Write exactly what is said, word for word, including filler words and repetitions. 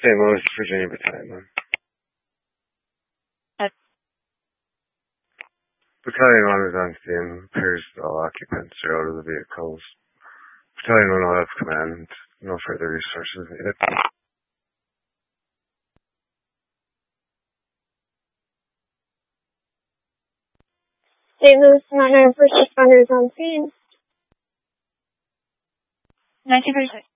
Saint Louis, Virginia Battalion. Uh, Battalion one is on scene. Appears all occupants are out of the vehicles. Battalion one will have command. No further resources needed. Saint Louis Mountain first responders on scene. nineteen thirty-six.